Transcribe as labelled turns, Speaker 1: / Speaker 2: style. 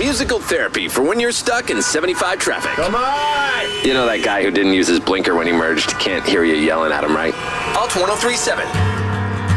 Speaker 1: Musical therapy for when you're stuck in 75 traffic.
Speaker 2: Come on!
Speaker 1: You know that guy who didn't use his blinker when he merged can't hear you yelling at him, right? Alt 1037.